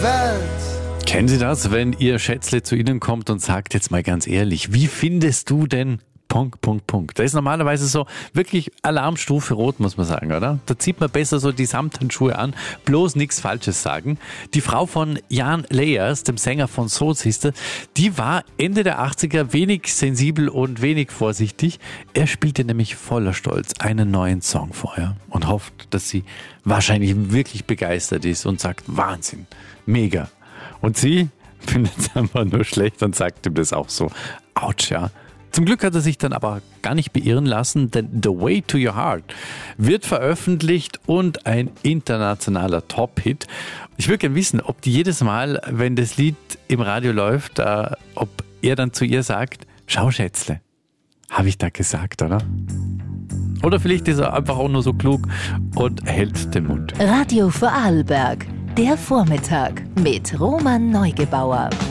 Welt. Kennen Sie das, wenn Ihr Schätzle zu Ihnen kommt und sagt, jetzt mal ganz ehrlich, wie findest du denn... Da ist normalerweise so wirklich Alarmstufe rot, muss man sagen, oder? Da zieht man besser so die Samthandschuhe an, bloß nichts Falsches sagen. Die Frau von Jan Leyers, dem Sänger von Soul Sister, die war Ende der 80er wenig sensibel und wenig vorsichtig. Er spielte nämlich voller Stolz einen neuen Song vorher und hofft, dass sie wahrscheinlich wirklich begeistert ist und sagt, Wahnsinn, mega. Und sie findet es einfach nur schlecht und sagt ihm das auch so. Autsch, ja. Zum Glück hat er sich dann aber gar nicht beirren lassen, denn The Way to Your Heart wird veröffentlicht und ein internationaler Top-Hit. Ich würde gerne wissen, ob die jedes Mal, wenn das Lied im Radio läuft, ob er dann zu ihr sagt, schau Schätzle, habe ich da gesagt, oder? Oder vielleicht ist er einfach auch nur so klug und hält den Mund. Radio Vorarlberg, der Vormittag mit Roman Neugebauer.